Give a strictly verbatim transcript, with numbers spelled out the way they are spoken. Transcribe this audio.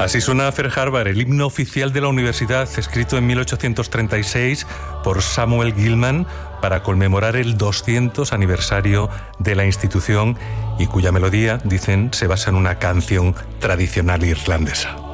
Así suena Fair Harbour, el himno oficial de la universidad, escrito en mil ochocientos treinta y seis por Samuel Gilman para conmemorar el doscientos aniversario de la institución y cuya melodía, dicen, se basa en una canción tradicional irlandesa.